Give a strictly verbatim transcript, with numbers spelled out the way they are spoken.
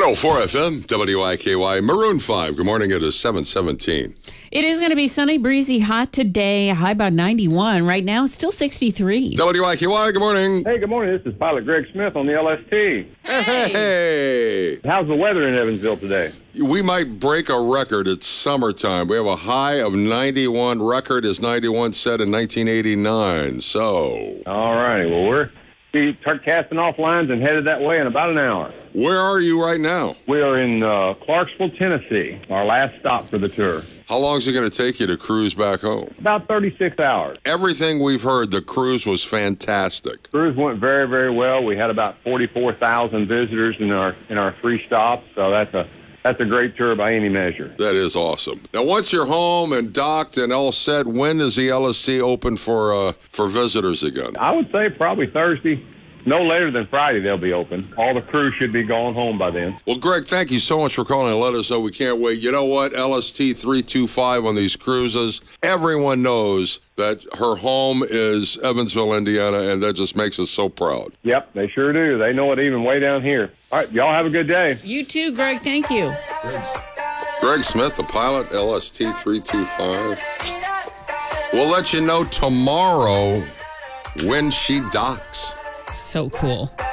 one oh four F M, W I K Y, Maroon five. Good morning. It is seven seventeen. It is going to be sunny, breezy, hot today. A high about ninety-one. Right now, it's still sixty-three. W I K Y, good morning. Hey, good morning. This is Pilot Greg Smith on the L S T. Hey. Hey. How's the weather in Evansville today? We might break a record. It's summertime. We have a high of ninety-one. Record is ninety-one, set in nineteen eighty-nine. So. All righty. Well, we're we start casting off lines and headed that way in about an hour. Where are you right now? We are in uh, Clarksville, Tennessee, our last stop for the tour. How long is it going to take you to cruise back home? About thirty-six hours. Everything we've heard, the cruise was fantastic. Cruise went very, very well. We had about forty-four thousand visitors in our in our three stops, so that's a that's a great tour by any measure. That is awesome. Now, once you're home and docked and all set, when is the L S C open for uh, for visitors again? I would say probably Thursday. No later than Friday, they'll be open. All the crew should be gone home by then. Well, Greg, thank you so much for calling and let us know. We can't wait. You know what? L S T three two five on these cruises. Everyone knows that her home is Evansville, Indiana, and that just makes us so proud. Yep, they sure do. They know it even way down here. All right, y'all have a good day. You too, Greg. Thank you. Greg Smith, the pilot, L S T three two five. We'll let you know tomorrow when she docks. So cool.